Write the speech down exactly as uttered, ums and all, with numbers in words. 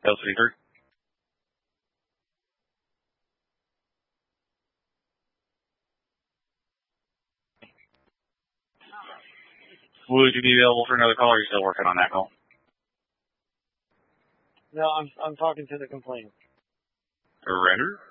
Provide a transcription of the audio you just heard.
L C three. Would you be available for another call, or are you still working on that call? No, I'm I'm talking to the complainant. Surrender?